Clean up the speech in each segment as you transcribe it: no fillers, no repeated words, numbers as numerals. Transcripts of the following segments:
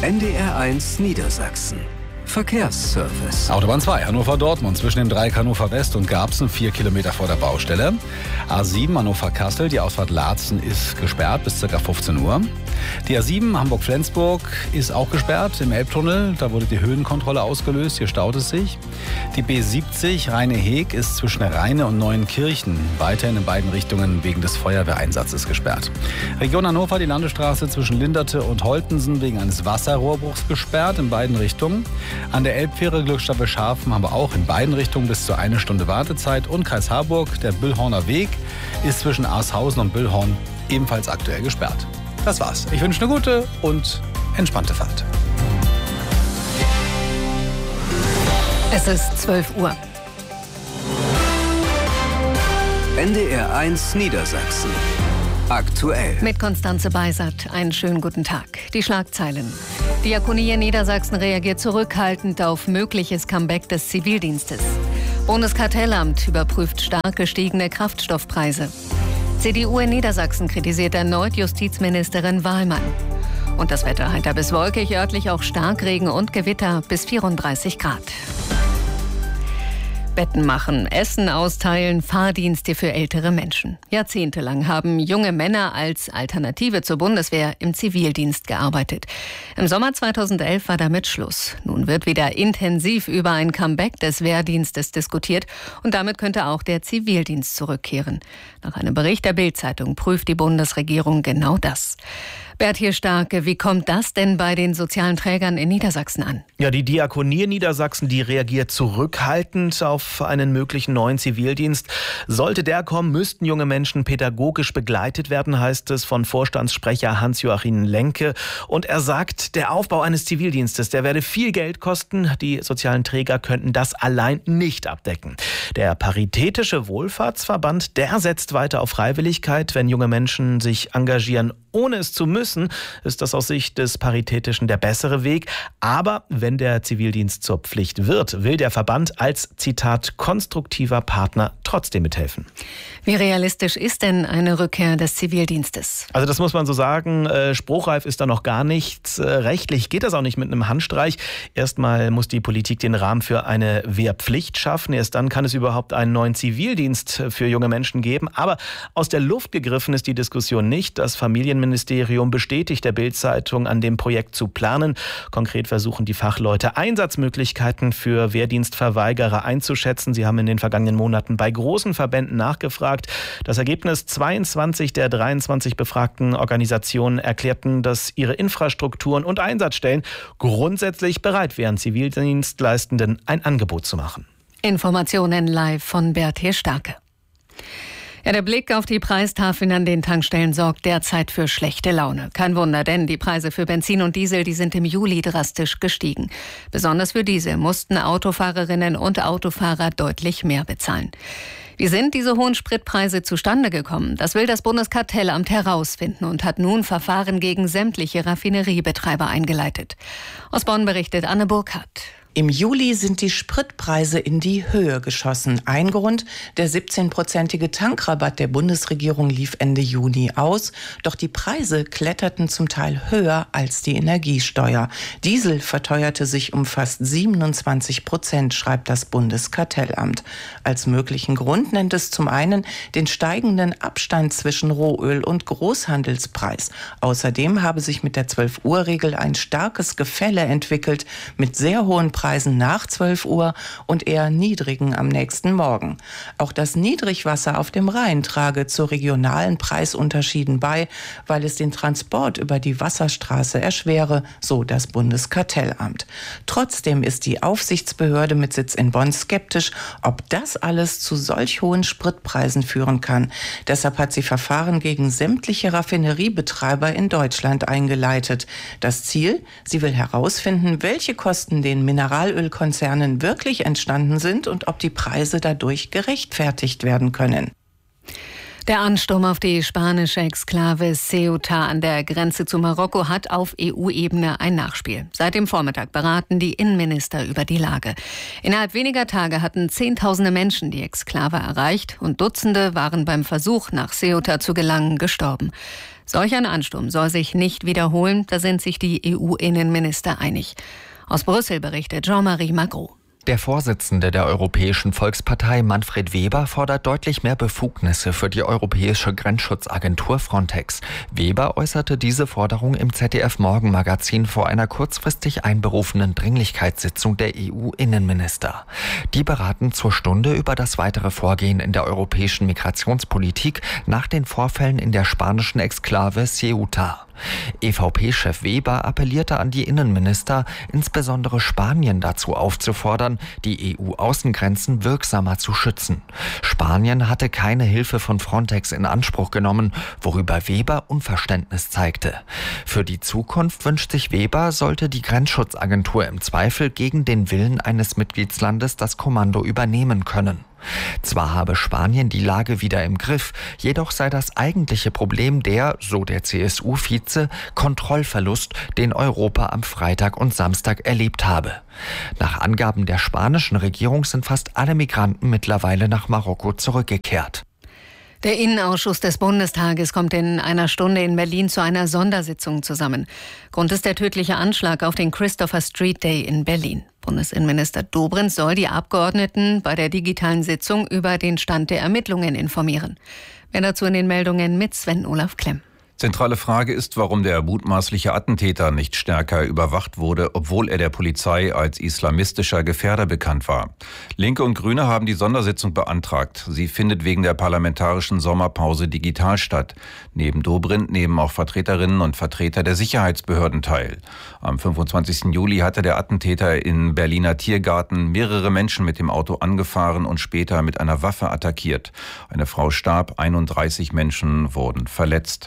NDR1 Niedersachsen. Verkehrsservice. Autobahn 2, Hannover-Dortmund, zwischen dem Dreieck Hannover West und Garbsen, 4 Kilometer vor der Baustelle. A7 Hannover-Kassel, die Ausfahrt Laatzen ist gesperrt bis ca. 15 Uhr. Die A7 Hamburg-Flensburg ist auch gesperrt im Elbtunnel. Da wurde die Höhenkontrolle ausgelöst, hier staut es sich. Die B70 Rheine-Heg ist zwischen Rheine und Neuenkirchen weiterhin in beiden Richtungen wegen des Feuerwehreinsatzes gesperrt. Region Hannover, die Landesstraße zwischen Linderte und Holtensen wegen eines Wasserrohrbruchs gesperrt in beiden Richtungen. An der Elbfähre Glückstadt Scharfen haben wir auch in beiden Richtungen bis zu 1 Stunde Wartezeit. Und Kreis Harburg, der Büllhorner Weg, ist zwischen Aarshausen und Büllhorn ebenfalls aktuell gesperrt. Das war's. Ich wünsche eine gute und entspannte Fahrt. Es ist 12 Uhr. NDR1 Niedersachsen. Aktuell. Mit Konstanze Beisert. Einen schönen guten Tag. Die Schlagzeilen. Diakonie in Niedersachsen reagiert zurückhaltend auf mögliches Comeback des Zivildienstes. Bundeskartellamt überprüft stark gestiegene Kraftstoffpreise. CDU in Niedersachsen kritisiert erneut Justizministerin Wahlmann. Und das Wetter heiter bis wolkig, örtlich auch Starkregen und Gewitter bis 34 Grad. Betten machen, Essen austeilen, Fahrdienste für ältere Menschen. Jahrzehntelang haben junge Männer als Alternative zur Bundeswehr im Zivildienst gearbeitet. Im Sommer 2011 war damit Schluss. Nun wird wieder intensiv über ein Comeback des Wehrdienstes diskutiert und damit könnte auch der Zivildienst zurückkehren. Nach einem Bericht der Bild-Zeitung prüft die Bundesregierung genau das. Bert Hirsch-Starke, wie kommt das denn bei den sozialen Trägern in Niedersachsen an? Ja, die Diakonie in Niedersachsen, die reagiert zurückhaltend auf einen möglichen neuen Zivildienst. Sollte der kommen, müssten junge Menschen pädagogisch begleitet werden, heißt es von Vorstandssprecher Hans-Joachim Lenke. Und er sagt, der Aufbau eines Zivildienstes, der werde viel Geld kosten. Die sozialen Träger könnten das allein nicht abdecken. Der Paritätische Wohlfahrtsverband, der setzt weiter auf Freiwilligkeit. Wenn junge Menschen sich engagieren, ohne es zu müssen, ist das aus Sicht des Paritätischen der bessere Weg. Aber wenn der Zivildienst zur Pflicht wird, will der Verband als, Zitat, konstruktiver Partner trotzdem mithelfen. Wie realistisch ist denn eine Rückkehr des Zivildienstes? Also das muss man so sagen, spruchreif ist da noch gar nichts. Rechtlich geht das auch nicht mit einem Handstreich. Erstmal muss die Politik den Rahmen für eine Wehrpflicht schaffen. Erst dann kann es überhaupt einen neuen Zivildienst für junge Menschen geben. Aber aus der Luft gegriffen ist die Diskussion nicht. Das Familienministerium bestätigt der Bild-Zeitung, an dem Projekt zu planen. Konkret versuchen die Fachleute, Einsatzmöglichkeiten für Wehrdienstverweigerer einzuschätzen. Sie haben in den vergangenen Monaten bei großen Verbänden nachgefragt. Das Ergebnis: 22 der 23 befragten Organisationen erklärten, dass ihre Infrastrukturen und Einsatzstellen grundsätzlich bereit wären, Zivildienstleistenden ein Angebot zu machen. Informationen live von Bert Hirsch-Starke. Ja, der Blick auf die Preistafeln an den Tankstellen sorgt derzeit für schlechte Laune. Kein Wunder, denn die Preise für Benzin und Diesel, die sind im Juli drastisch gestiegen. Besonders für Diesel mussten Autofahrerinnen und Autofahrer deutlich mehr bezahlen. Wie sind diese hohen Spritpreise zustande gekommen? Das will das Bundeskartellamt herausfinden und hat nun Verfahren gegen sämtliche Raffineriebetreiber eingeleitet. Aus Bonn berichtet Anne Burkhardt. Im Juli sind die Spritpreise in die Höhe geschossen. Ein Grund: der 17-prozentige Tankrabatt der Bundesregierung lief Ende Juni aus. Doch die Preise kletterten zum Teil höher als die Energiesteuer. Diesel verteuerte sich um fast 27%, schreibt das Bundeskartellamt. Als möglichen Grund nennt es zum einen den steigenden Abstand zwischen Rohöl und Großhandelspreis. Außerdem habe sich mit der 12-Uhr-Regel ein starkes Gefälle entwickelt mit sehr hohen Preisen nach 12 Uhr und eher niedrigen am nächsten Morgen. Auch das Niedrigwasser auf dem Rhein trage zu regionalen Preisunterschieden bei, weil es den Transport über die Wasserstraße erschwere, so das Bundeskartellamt. Trotzdem ist die Aufsichtsbehörde mit Sitz in Bonn skeptisch, ob das alles zu solch hohen Spritpreisen führen kann. Deshalb hat sie Verfahren gegen sämtliche Raffineriebetreiber in Deutschland eingeleitet. Das Ziel: sie will herausfinden, welche Kosten den Mineralölkonzernen wirklich entstanden sind und ob die Preise dadurch gerechtfertigt werden können. Der Ansturm auf die spanische Exklave Ceuta an der Grenze zu Marokko hat auf EU-Ebene ein Nachspiel. Seit dem Vormittag beraten die Innenminister über die Lage. Innerhalb weniger Tage hatten Zehntausende Menschen die Exklave erreicht und Dutzende waren beim Versuch, nach Ceuta zu gelangen, gestorben. Solch ein Ansturm soll sich nicht wiederholen, da sind sich die EU-Innenminister einig. Aus Brüssel berichtet Jean-Marie Magro. Der Vorsitzende der Europäischen Volkspartei, Manfred Weber, fordert deutlich mehr Befugnisse für die Europäische Grenzschutzagentur Frontex. Weber äußerte diese Forderung im ZDF-Morgenmagazin vor einer kurzfristig einberufenen Dringlichkeitssitzung der EU-Innenminister. Die beraten zur Stunde über das weitere Vorgehen in der europäischen Migrationspolitik nach den Vorfällen in der spanischen Exklave Ceuta. EVP-Chef Weber appellierte an die Innenminister, insbesondere Spanien dazu aufzufordern, die EU-Außengrenzen wirksamer zu schützen. Spanien hatte keine Hilfe von Frontex in Anspruch genommen, worüber Weber Unverständnis zeigte. Für die Zukunft wünscht sich Weber, sollte die Grenzschutzagentur im Zweifel gegen den Willen eines Mitgliedslandes das Kommando übernehmen können. Zwar habe Spanien die Lage wieder im Griff, jedoch sei das eigentliche Problem der, so der CSU-Vize, Kontrollverlust, den Europa am Freitag und Samstag erlebt habe. Nach Angaben der spanischen Regierung sind fast alle Migranten mittlerweile nach Marokko zurückgekehrt. Der Innenausschuss des Bundestages kommt in einer Stunde in Berlin zu einer Sondersitzung zusammen. Grund ist der tödliche Anschlag auf den Christopher Street Day in Berlin. Bundesinnenminister Dobrindt soll die Abgeordneten bei der digitalen Sitzung über den Stand der Ermittlungen informieren. Mehr dazu in den Meldungen mit Sven-Olaf Klemm. Zentrale Frage ist, warum der mutmaßliche Attentäter nicht stärker überwacht wurde, obwohl er der Polizei als islamistischer Gefährder bekannt war. Linke und Grüne haben die Sondersitzung beantragt. Sie findet wegen der parlamentarischen Sommerpause digital statt. Neben Dobrindt nehmen auch Vertreterinnen und Vertreter der Sicherheitsbehörden teil. Am 25. Juli hatte der Attentäter in Berliner Tiergarten mehrere Menschen mit dem Auto angefahren und später mit einer Waffe attackiert. Eine Frau starb, 31 Menschen wurden verletzt.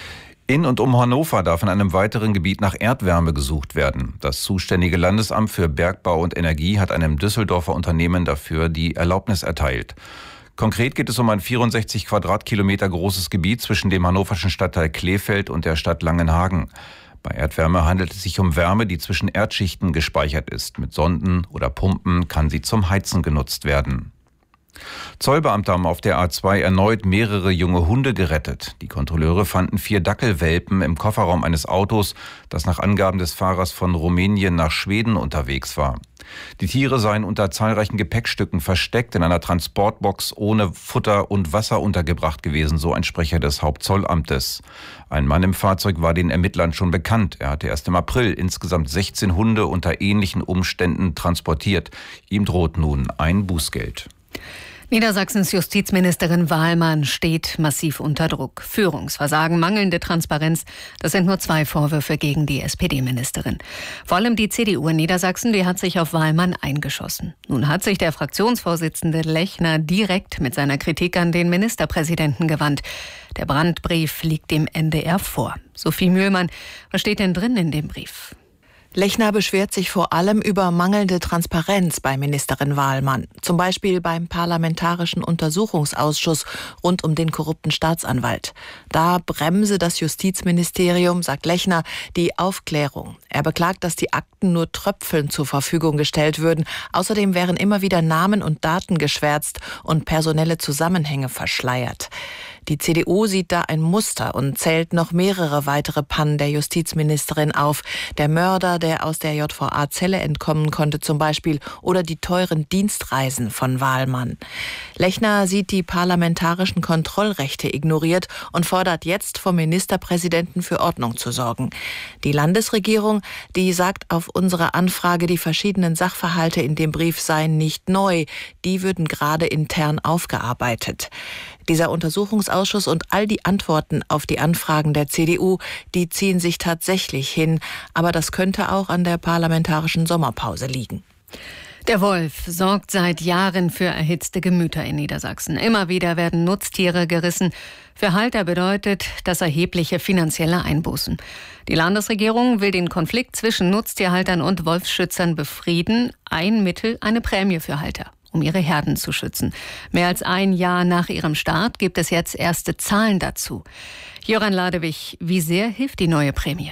In und um Hannover darf in einem weiteren Gebiet nach Erdwärme gesucht werden. Das zuständige Landesamt für Bergbau und Energie hat einem Düsseldorfer Unternehmen dafür die Erlaubnis erteilt. Konkret geht es um ein 64 Quadratkilometer großes Gebiet zwischen dem hannoverschen Stadtteil Kleefeld und der Stadt Langenhagen. Bei Erdwärme handelt es sich um Wärme, die zwischen Erdschichten gespeichert ist. Mit Sonden oder Pumpen kann sie zum Heizen genutzt werden. Zollbeamte haben auf der A2 erneut mehrere junge Hunde gerettet. Die Kontrolleure fanden 4 Dackelwelpen im Kofferraum eines Autos, das nach Angaben des Fahrers von Rumänien nach Schweden unterwegs war. Die Tiere seien unter zahlreichen Gepäckstücken versteckt in einer Transportbox ohne Futter und Wasser untergebracht gewesen, so ein Sprecher des Hauptzollamtes. Ein Mann im Fahrzeug war den Ermittlern schon bekannt. Er hatte erst im April insgesamt 16 Hunde unter ähnlichen Umständen transportiert. Ihm droht nun ein Bußgeld. Niedersachsens Justizministerin Wahlmann steht massiv unter Druck. Führungsversagen, mangelnde Transparenz, das sind nur 2 Vorwürfe gegen die SPD-Ministerin. Vor allem die CDU in Niedersachsen, die hat sich auf Wahlmann eingeschossen. Nun hat sich der Fraktionsvorsitzende Lechner direkt mit seiner Kritik an den Ministerpräsidenten gewandt. Der Brandbrief liegt dem NDR vor. Sophie Mühlmann, was steht denn drin in dem Brief? Lechner beschwert sich vor allem über mangelnde Transparenz bei Ministerin Wahlmann. Zum Beispiel beim Parlamentarischen Untersuchungsausschuss rund um den korrupten Staatsanwalt. Da bremse das Justizministerium, sagt Lechner, die Aufklärung. Er beklagt, dass die Akten nur tröpfelnd zur Verfügung gestellt würden. Außerdem wären immer wieder Namen und Daten geschwärzt und personelle Zusammenhänge verschleiert. Die CDU sieht da ein Muster und zählt noch mehrere weitere Pannen der Justizministerin auf. Der Mörder, der aus der JVA Celle entkommen konnte zum Beispiel, oder die teuren Dienstreisen von Wahlmann. Lechner sieht die parlamentarischen Kontrollrechte ignoriert und fordert jetzt vom Ministerpräsidenten für Ordnung zu sorgen. Die Landesregierung, die sagt auf unsere Anfrage, die verschiedenen Sachverhalte in dem Brief seien nicht neu. Die würden gerade intern aufgearbeitet. Dieser Untersuchungsausschuss und all die Antworten auf die Anfragen der CDU, die ziehen sich tatsächlich hin. Aber das könnte auch an der parlamentarischen Sommerpause liegen. Der Wolf sorgt seit Jahren für erhitzte Gemüter in Niedersachsen. Immer wieder werden Nutztiere gerissen. Für Halter bedeutet das erhebliche finanzielle Einbußen. Die Landesregierung will den Konflikt zwischen Nutztierhaltern und Wolfsschützern befrieden. Ein Mittel, eine Prämie für Halter, um ihre Herden zu schützen. Mehr als ein Jahr nach ihrem Start gibt es jetzt erste Zahlen dazu. Jöran Ladewig, wie sehr hilft die neue Prämie?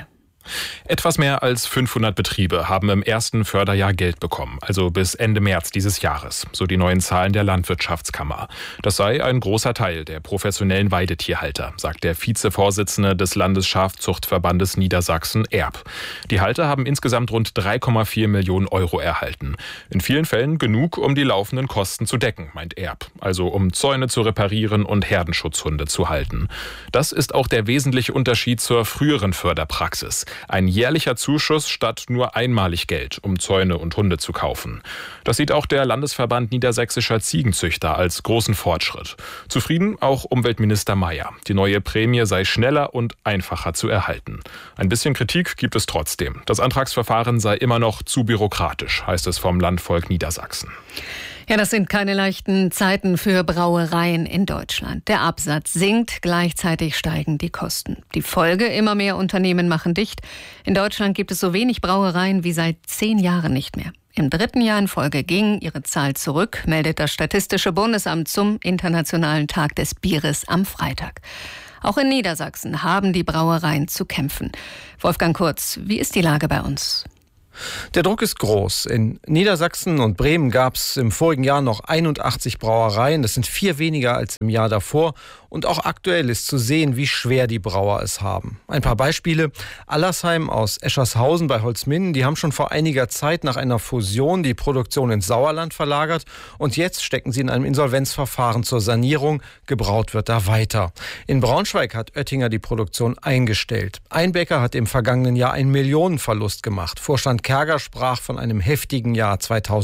Etwas mehr als 500 Betriebe haben im ersten Förderjahr Geld bekommen, also bis Ende März dieses Jahres, so die neuen Zahlen der Landwirtschaftskammer. Das sei ein großer Teil der professionellen Weidetierhalter, sagt der Vizevorsitzende des Landesschafzuchtverbandes Niedersachsen, Erb. Die Halter haben insgesamt rund 3,4 Millionen Euro erhalten. In vielen Fällen genug, um die laufenden Kosten zu decken, meint Erb, also um Zäune zu reparieren und Herdenschutzhunde zu halten. Das ist auch der wesentliche Unterschied zur früheren Förderpraxis. Ein jährlicher Zuschuss statt nur einmalig Geld, um Zäune und Hunde zu kaufen. Das sieht auch der Landesverband Niedersächsischer Ziegenzüchter als großen Fortschritt. Zufrieden auch Umweltminister Mayer. Die neue Prämie sei schneller und einfacher zu erhalten. Ein bisschen Kritik gibt es trotzdem. Das Antragsverfahren sei immer noch zu bürokratisch, heißt es vom Landvolk Niedersachsen. Ja, das sind keine leichten Zeiten für Brauereien in Deutschland. Der Absatz sinkt, gleichzeitig steigen die Kosten. Die Folge: immer mehr Unternehmen machen dicht. In Deutschland gibt es so wenig Brauereien wie seit 10 Jahren nicht mehr. Im 3. Jahr in Folge ging ihre Zahl zurück, meldet das Statistische Bundesamt zum Internationalen Tag des Bieres am Freitag. Auch in Niedersachsen haben die Brauereien zu kämpfen. Wolfgang Kurz, wie ist die Lage bei uns? Der Druck ist groß. In Niedersachsen und Bremen gab es im vorigen Jahr noch 81 Brauereien. Das sind 4 weniger als im Jahr davor. Und auch aktuell ist zu sehen, wie schwer die Brauer es haben. Ein paar Beispiele. Allersheim aus Eschershausen bei Holzminden, die haben schon vor einiger Zeit nach einer Fusion die Produktion ins Sauerland verlagert. Und jetzt stecken sie in einem Insolvenzverfahren zur Sanierung. Gebraut wird da weiter. In Braunschweig hat Oettinger die Produktion eingestellt. Einbecker hat im vergangenen Jahr einen Millionenverlust gemacht. Vorstand Kerger sprach von einem heftigen Jahr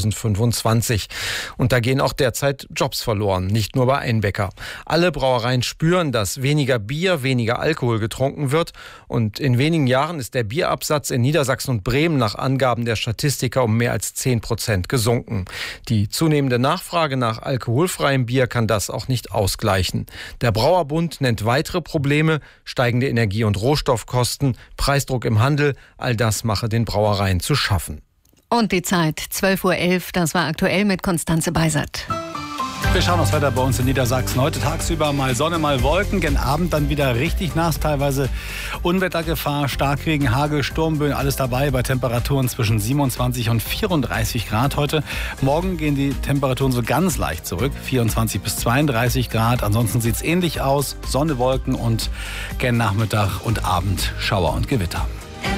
2025. Und da gehen auch derzeit Jobs verloren, nicht nur bei Einbecker. Alle Brauereien spüren, dass weniger Bier, weniger Alkohol getrunken wird. Und in wenigen Jahren ist der Bierabsatz in Niedersachsen und Bremen nach Angaben der Statistiker um mehr als 10% gesunken. Die zunehmende Nachfrage nach alkoholfreiem Bier kann das auch nicht ausgleichen. Der Brauerbund nennt weitere Probleme: steigende Energie- und Rohstoffkosten, Preisdruck im Handel. All das mache den Brauereien zu schaffen. Und die Zeit, 12.11 Uhr, das war aktuell mit Konstanze Beisert. Wir schauen aufs Wetter bei uns in Niedersachsen. Heute tagsüber mal Sonne, mal Wolken. Gen Abend dann wieder richtig nass, teilweise Unwettergefahr, Starkregen, Hagel, Sturmböen, alles dabei bei Temperaturen zwischen 27 und 34 Grad heute. Morgen gehen die Temperaturen so ganz leicht zurück, 24 bis 32 Grad. Ansonsten sieht es ähnlich aus, Sonne, Wolken und gen Nachmittag und Abend Schauer und Gewitter.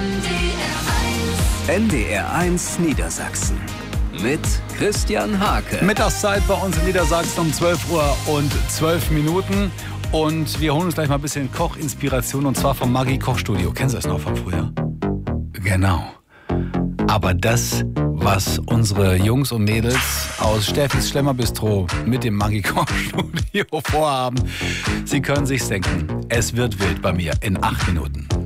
NDR1 Niedersachsen mit Christian Hake. Mittagszeit bei uns in Niedersachsen um 12 Uhr und 12 Minuten. Und wir holen uns gleich mal ein bisschen Kochinspiration, und zwar vom Maggi Kochstudio. Kennen Sie das noch von früher? Genau. Aber das, was unsere Jungs und Mädels aus Steffis Schlemmerbistro mit dem Maggi Kochstudio vorhaben, Sie können sich's denken. Es wird wild bei mir in 8 Minuten.